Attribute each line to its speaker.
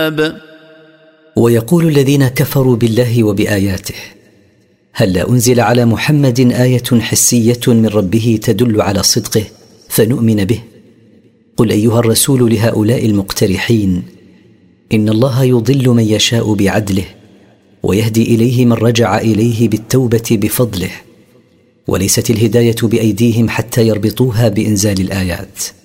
Speaker 1: الكتاب.
Speaker 2: ويقول الذين كفروا بالله وبآياته: هل أنزل على محمد آية حسية من ربه تدل على صدقه فنؤمن به؟ قل أيها الرسول لهؤلاء المقترحين: إن الله يضل من يشاء بعدله ويهدي إليه من رجع إليه بالتوبة بفضله، وليست الهداية بأيديهم حتى يربطوها بإنزال الآيات.